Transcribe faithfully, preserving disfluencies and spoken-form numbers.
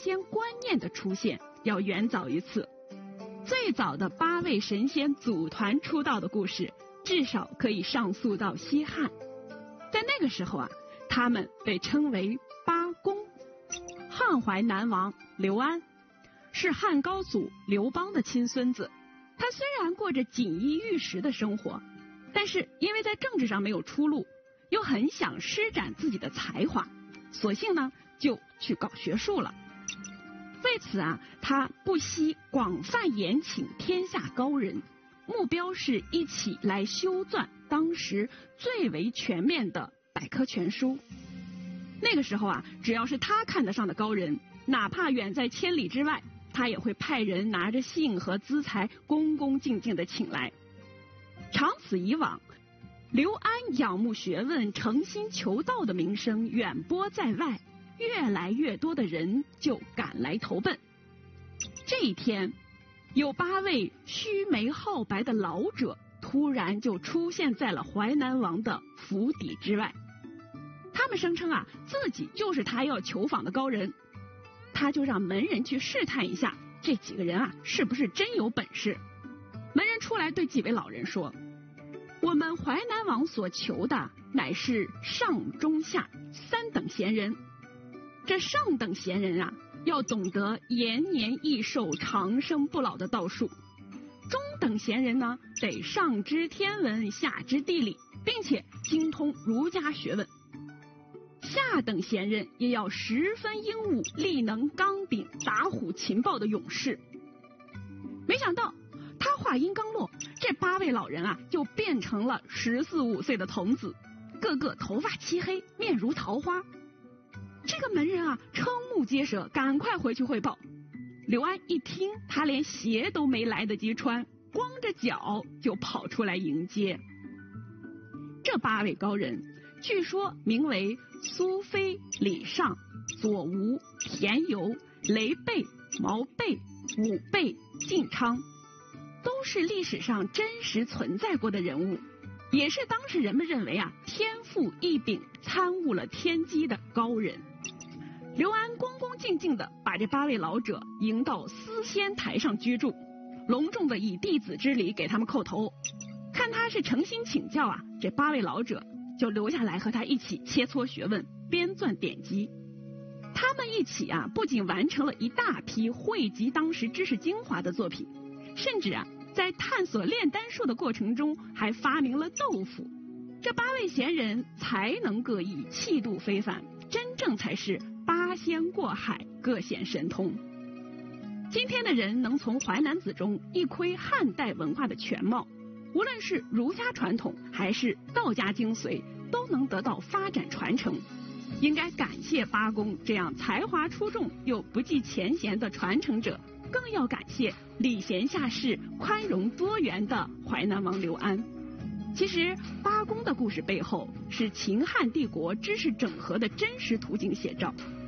仙观念的出现要远早一次。最早的八位神仙组团出道的故事，至少可以上溯到西汉。在那个时候啊，他们被称为八公。汉怀南王刘安是汉高祖刘邦的亲孙子，他虽然过着锦衣玉食的生活，但是因为在政治上没有出路，又很想施展自己的才华，索性呢就去搞学术了。为此啊，他不惜广泛延请天下高人，目标是一起来修撰当时最为全面的百科全书。那个时候啊，只要是他看得上的高人，哪怕远在千里之外，他也会派人拿着信和资财恭恭敬敬地请来。长此以往，刘安仰慕学问、诚心求道的名声远播在外，越来越多的人就赶来投奔。这一天，有八位须眉皓白的老者突然就出现在了淮南王的府邸之外。他们声称啊，自己就是他要求访的高人。他就让门人去试探一下这几个人啊是不是真有本事。门人出来对几位老人说，我们淮南王所求的乃是上中下三等贤人。这上等贤人啊，要懂得延年益寿、长生不老的道术；中等贤人呢，得上知天文，下知地理，并且精通儒家学问；下等贤人也要十分英武，力能刚鼎，打虎擒豹的勇士。没想到他话音刚落，这八位老人啊就变成了十四五岁的童子，个个头发漆黑，面如桃花。这个门人啊瞠目结舌，赶快回去汇报。刘安一听，他连鞋都没来得及穿，光着脚就跑出来迎接。这八位高人据说名为苏飞、李尚、左吴、田游、雷贝、毛贝、武贝、晋昌，都是历史上真实存在过的人物，也是当时人们认为啊天赋异禀、参悟了天机的高人。刘安恭恭敬敬地把这八位老者迎到司仙台上居住，隆重地以弟子之礼给他们叩头。看他是诚心请教啊，这八位老者就留下来和他一起切磋学问，编纂典籍。他们一起啊，不仅完成了一大批汇集当时知识精华的作品，甚至啊，在探索炼丹术的过程中，还发明了豆腐。这八位贤人才能各异，气度非凡，真正才是八仙过海，各显神通。今天的人能从淮南子中一窥汉代文化的全貌，无论是儒家传统还是道家精髓，都能得到发展传承。应该感谢八公这样才华出众又不计前嫌的传承者，更要感谢礼贤下士、宽容多元的淮南王刘安。其实八公的故事背后是秦汉帝国知识整合的真实途径写照。